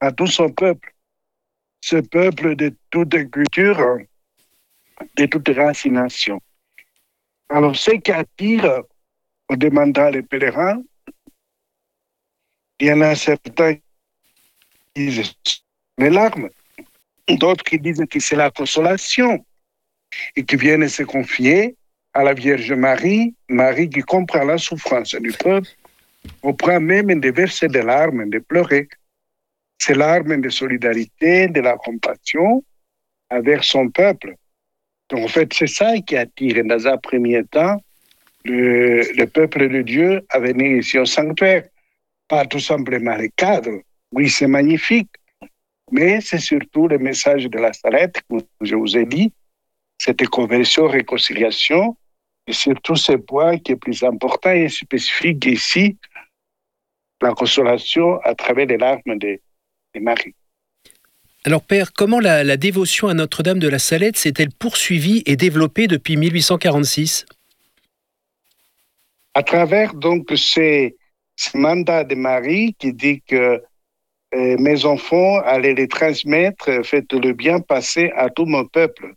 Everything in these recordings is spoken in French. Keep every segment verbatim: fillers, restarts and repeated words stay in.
à tout son peuple, ce peuple de toute culture, de toute race et nation. Alors, ce qui attire en demandant les pèlerins, il y en a certains qui disent les larmes, d'autres qui disent que c'est la consolation et qui viennent se confier à la Vierge Marie, Marie qui comprend la souffrance du peuple, au point même de verser des larmes, de pleurer. C'est l'arme de solidarité, de la compassion avec son peuple. Donc, en fait, c'est ça qui attire dans un premier temps le, le peuple de Dieu à venir ici au sanctuaire. Pas tout simplement le cadre. Oui, c'est magnifique, mais c'est surtout le message de la Salette, comme je vous ai dit, cette conversion, réconciliation, et surtout ce point qui est plus important et spécifique ici, la consolation à travers les larmes de, de Marie. Alors Père, comment la, la dévotion à Notre-Dame de la Salette s'est-elle poursuivie et développée depuis mille huit cent quarante-six ? À travers donc ces, ces mandats de Marie qui dit que euh, mes enfants, allez les transmettre, faites le bien passer à tout mon peuple.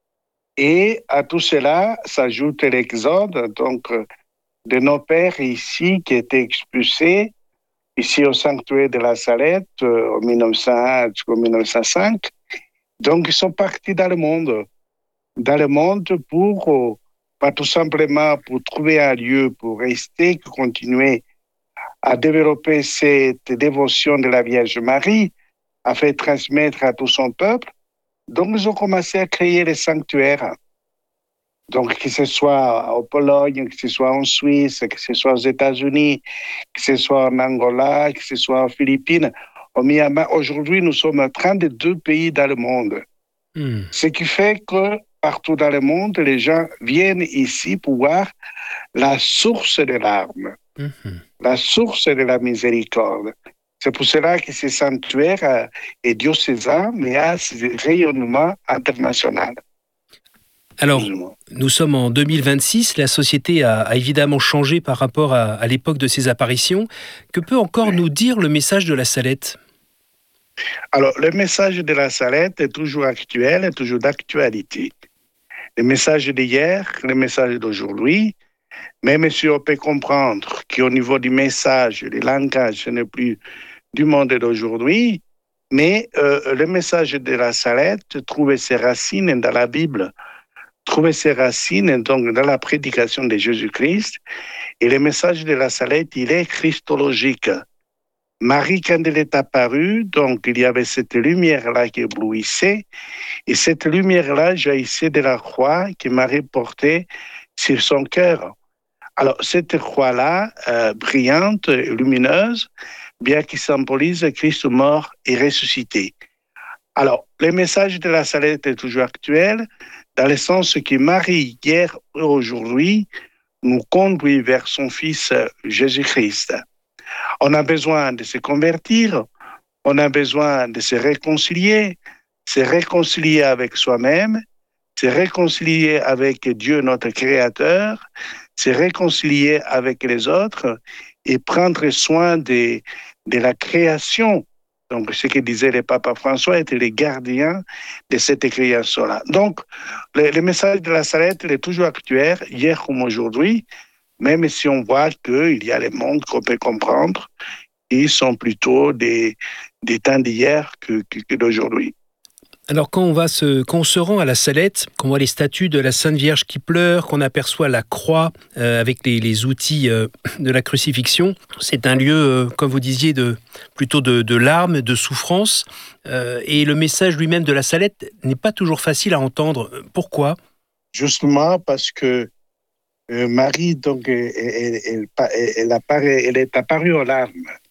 Et à tout cela s'ajoute l'exode donc de nos pères ici qui étaient expulsés ici au sanctuaire de la Salette euh, en mille neuf cent un jusqu'en mille neuf cent cinq. Donc ils sont partis dans le monde, dans le monde pour euh, pas tout simplement pour trouver un lieu pour rester, continuer à développer cette dévotion de la Vierge Marie, à faire transmettre à tout son peuple. Donc, ils ont commencé à créer les sanctuaires. Donc, que ce soit en Pologne, que ce soit en Suisse, que ce soit aux États-Unis, que ce soit en Angola, que ce soit aux Philippines, au Myanmar. Aujourd'hui, nous sommes à trente-deux pays dans le monde. Mm. Ce qui fait que partout dans le monde, les gens viennent ici pour voir la source de larmes, mm-hmm. la source de la miséricorde. C'est pour cela que ce sanctuaire est diocésain, mais a ce rayonnement international. Alors, nous sommes en deux mille vingt-six, la société a, a évidemment changé par rapport à, à l'époque de ces apparitions. Que peut encore oui. nous dire le message de la Salette ? Alors, le message de la Salette est toujours actuel, est toujours d'actualité. Le message d'hier, le message d'aujourd'hui, même si on peut comprendre qu'au niveau du message, le langage, ce n'est plus du monde d'aujourd'hui, mais euh, le message de la Salette trouve ses racines dans la Bible, trouve ses racines donc dans la prédication de Jésus-Christ, et le message de la Salette, il est christologique. Marie, quand elle est apparue, donc il y avait cette lumière-là qui éblouissait, et cette lumière-là jaillissait de la croix que Marie portait sur son cœur. Alors, cette croix-là, euh, brillante, lumineuse, bien qu'il symbolise Christ mort et ressuscité. Alors, le message de la Salette est toujours actuel, dans le sens que Marie, hier et aujourd'hui, nous conduit vers son Fils Jésus-Christ. On a besoin de se convertir, on a besoin de se réconcilier, se réconcilier avec soi-même, se réconcilier avec Dieu, notre Créateur, se réconcilier avec les autres et prendre soin de, de la création. Donc, ce que disait le Papa François était le gardien de cette création-là. Donc, le, le message de la Salette est toujours actuel, hier comme aujourd'hui, même si on voit qu'il y a les mondes qu'on peut comprendre, ils sont plutôt des, des temps d'hier que, que, que d'aujourd'hui. Alors quand on, va se, quand on se rend à la Salette, qu'on voit les statues de la Sainte Vierge qui pleure, qu'on aperçoit la croix euh, avec les, les outils euh, de la crucifixion, c'est un lieu, euh, comme vous disiez, de, plutôt de, de larmes, de souffrance. Euh, et le message lui-même de la Salette n'est pas toujours facile à entendre. Pourquoi ? Justement parce que euh, Marie, donc, elle, elle, elle, elle, apparaît, elle est apparue aux larmes.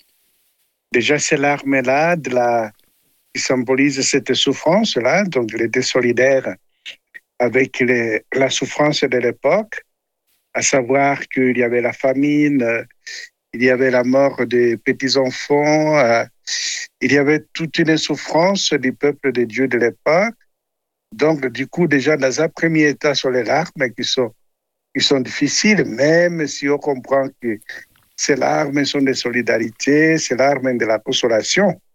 Déjà, ces larmes-là, de la... qui symbolise cette souffrance-là, donc elle était solidaire avec les, la souffrance de l'époque, à savoir qu'il y avait la famine, il y avait la mort des petits-enfants, euh, il y avait toute une souffrance du peuple de Dieu de l'époque. Donc, du coup, déjà, dans un premier état sur les larmes qui sont, qui sont difficiles, même si on comprend que ces larmes sont de solidarité, ces larmes de la consolation.